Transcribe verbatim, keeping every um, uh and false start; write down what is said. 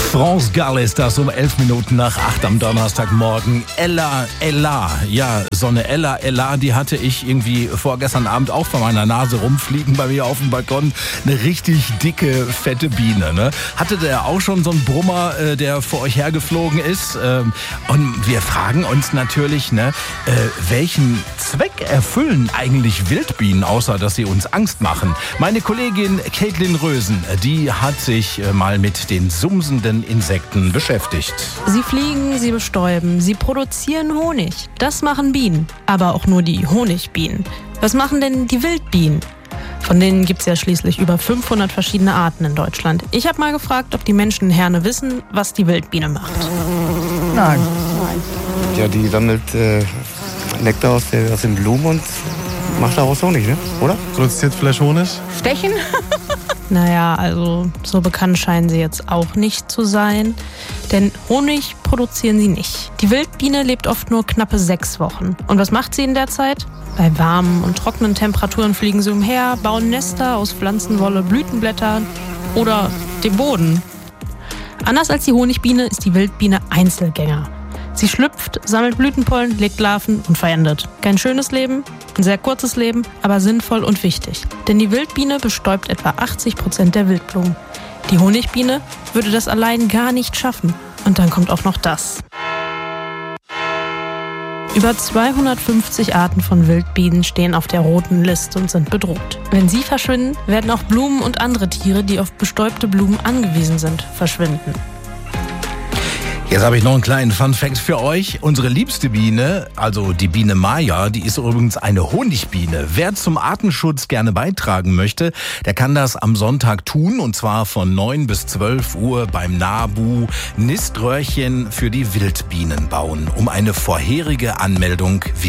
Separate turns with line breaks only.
France Gall ist das um elf Minuten nach acht am Donnerstagmorgen. Ella, Ella, ja, so eine Ella, Ella, die hatte ich irgendwie vorgestern Abend auch vor meiner Nase rumfliegen bei mir auf dem Balkon. Eine richtig dicke, fette Biene, ne? Hatte der auch schon so einen Brummer, äh, der vor euch hergeflogen ist? Ähm, und wir fragen uns natürlich, ne, äh, welchen Zweck erfüllen eigentlich Wildbienen, außer dass sie uns Angst machen? Meine Kollegin Caitlin Rösen, die hat sich äh, mal mit den sumsenden Insekten beschäftigt.
Sie fliegen, sie bestäuben, sie produzieren Honig. Das machen Bienen, aber auch nur die Honigbienen. Was machen denn die Wildbienen? Von denen gibt es ja schließlich über fünfhundert verschiedene Arten in Deutschland. Ich habe mal gefragt, ob die Menschen in Herne wissen, was die Wildbiene macht.
Nein.
Ja, die sammelt äh, Nektar aus, der, aus den Blumen und macht daraus Honig, ne? Oder?
Produziert vielleicht Honig?
Stechen? Naja, also so bekannt scheinen sie jetzt auch nicht zu sein. Denn Honig produzieren sie nicht. Die Wildbiene lebt oft nur knappe sechs Wochen. Und was macht sie in der Zeit? Bei warmen und trockenen Temperaturen fliegen sie umher, bauen Nester aus Pflanzenwolle, Blütenblättern oder dem Boden. Anders als die Honigbiene ist die Wildbiene Einzelgänger. Sie schlüpft, sammelt Blütenpollen, legt Larven und verendet. Kein schönes Leben, ein sehr kurzes Leben, aber sinnvoll und wichtig. Denn die Wildbiene bestäubt etwa achtzig Prozent der Wildblumen. Die Honigbiene würde das allein gar nicht schaffen. Und dann kommt auch noch das. Über zweihundertfünfzig Arten von Wildbienen stehen auf der roten Liste und sind bedroht. Wenn sie verschwinden, werden auch Blumen und andere Tiere, die auf bestäubte Blumen angewiesen sind, verschwinden.
Jetzt habe ich noch einen kleinen Funfact für euch. Unsere liebste Biene, also die Biene Maya, die ist übrigens eine Honigbiene. Wer zum Artenschutz gerne beitragen möchte, der kann das am Sonntag tun, und zwar von neun bis zwölf Uhr beim NABU Niströhrchen für die Wildbienen bauen. Um eine vorherige Anmeldung wie